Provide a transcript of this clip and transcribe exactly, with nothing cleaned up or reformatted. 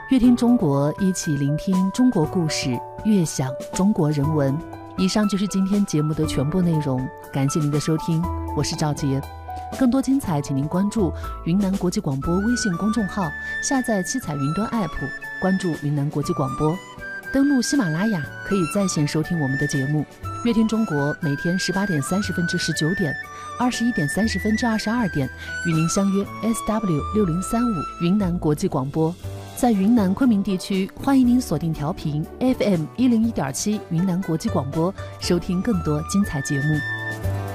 乐听中国，一起聆听中国故事，悦享中国人文。以上就是今天节目的全部内容，感谢您的收听，我是赵杰。更多精彩请您关注云南国际广播微信公众号，下载七彩云端 App， 关注云南国际广播。登录喜马拉雅可以在线收听我们的节目。乐听中国每天十八点三十分至十九点，二十一点三十分至二十二点与您相约 S W 六零三五云南国际广播。在云南昆明地区，欢迎您锁定调频 F M 一零一点七云南国际广播，收听更多精彩节目。